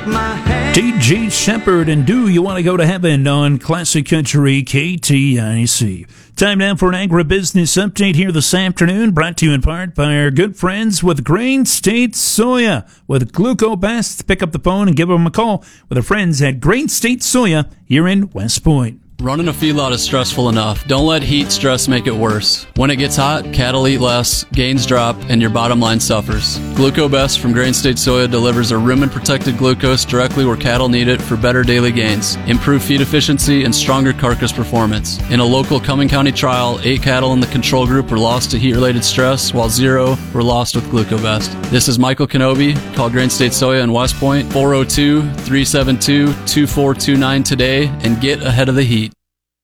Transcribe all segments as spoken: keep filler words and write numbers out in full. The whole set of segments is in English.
D J Shepard and Do You Want to Go to Heaven on Classic Country K T I C. Time now for an agribusiness update here this afternoon, brought to you in part by our good friends with Grain State Soya. With GlucoBest, pick up the phone and give them a call with our friends at Grain State Soya here in West Point. Running a feedlot is stressful enough. Don't let heat stress make it worse. When it gets hot, cattle eat less, gains drop, and your bottom line suffers. GlucoBest from Grain State Soya delivers a rumen-protected glucose directly where cattle need it for better daily gains, improved feed efficiency, and stronger carcass performance. In a local Cumming County trial, eight cattle in the control group were lost to heat-related stress, while zero were lost with GlucoBest. This is Michael Kenobi. Call Grain State Soya in West Point, four oh two, three seven two, two four two nine today, and get ahead of the heat.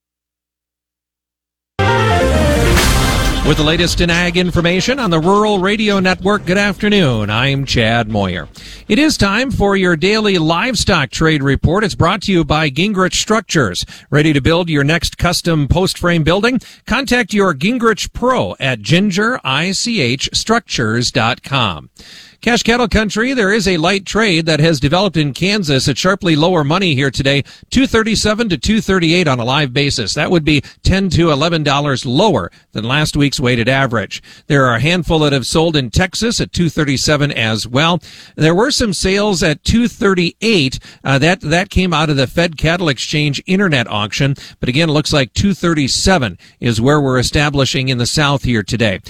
With the latest in ag information on the Rural Radio Network, good afternoon. I'm Chad Moyer. It is time for your daily livestock trade report. It's brought to you by Gingrich Structures. Ready to build your next custom post-frame building? Contact your Gingrich Pro at ginger ich structures dot com. Cash cattle country, there is a light trade that has developed in Kansas at sharply lower money here today, two thirty-seven to two thirty-eight on a live basis. That would be ten to eleven dollars lower than last week's weighted average. There are a handful that have sold in Texas at two thirty-seven as well. There were some sales at two thirty-eight. Uh, that that came out of the Fed Cattle Exchange internet auction, but again, it looks like two thirty-seven is where we're establishing in the south here today.